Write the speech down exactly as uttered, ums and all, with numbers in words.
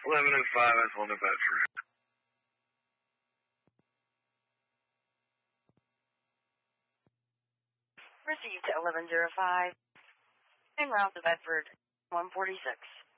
eleven oh five, that's one to Bedford. Received eleven oh five. En route to Bedford, one forty-six.